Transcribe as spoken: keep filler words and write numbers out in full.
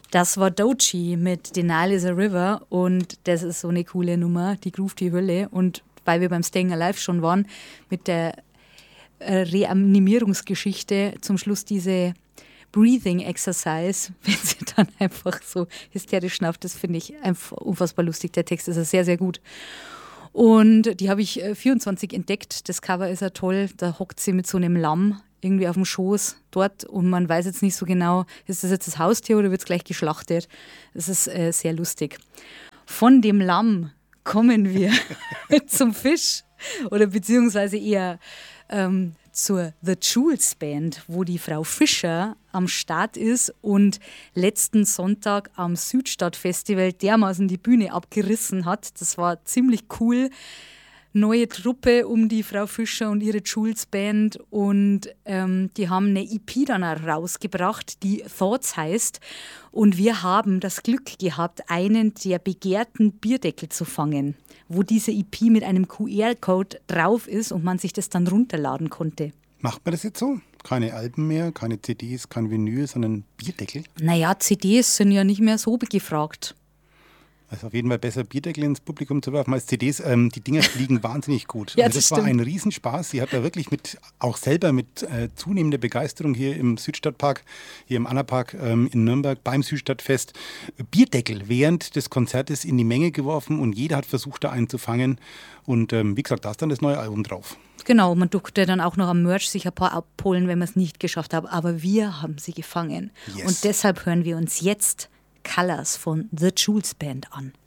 Das war Doechii mit Denial is a River und das ist so eine coole Nummer, die groovt die Hölle. Und weil wir beim Staying Alive schon waren, mit der äh, Reanimierungsgeschichte zum Schluss diese Breathing Exercise, wenn sie dann einfach so hysterisch schnauft, das finde ich einfach unfassbar lustig. Der Text ist sehr, sehr gut. Und die habe ich äh, vierundzwanzig entdeckt. Das Cover ist ja toll. Da hockt sie mit so einem Lamm irgendwie auf dem Schoß dort und man weiß jetzt nicht so genau, ist das jetzt das Haustier oder wird es gleich geschlachtet. Das ist äh, sehr lustig. Von dem Lamm kommen wir zum Fisch oder beziehungsweise eher ähm, zur The Jules Band, wo die Frau Fischer am Start ist und letzten Sonntag am Südstadtfestival dermaßen die Bühne abgerissen hat. Das war ziemlich cool. Neue Truppe um die Frau Fischer und ihre Jules Band und ähm, die haben eine E P dann auch rausgebracht, die Thoughts heißt und wir haben das Glück gehabt, einen der begehrten Bierdeckel zu fangen, wo diese E P mit einem Q R-Code drauf ist und man sich das dann runterladen konnte. Macht man das jetzt so? Keine Alben mehr, keine C Ds, kein Vinyl, sondern Bierdeckel? Naja, C Ds sind ja nicht mehr so gefragt. Also auf jeden Fall besser Bierdeckel ins Publikum zu werfen als C Ds. Ähm, die Dinger fliegen wahnsinnig gut. Ja, also das das war stimmt. ein Riesenspaß. Sie hat da wirklich mit, auch selber mit äh, zunehmender Begeisterung hier im Südstadtpark, hier im Annapark ähm, in Nürnberg beim Südstadtfest Bierdeckel während des Konzertes in die Menge geworfen und jeder hat versucht, da einen zu fangen. Und ähm, wie gesagt, da ist dann das neue Album drauf. Genau, man durfte dann auch noch am Merch sich ein paar abholen, wenn man es nicht geschafft hat. Aber wir haben sie gefangen. Yes. Und deshalb hören wir uns jetzt Colors von The Jules Band an.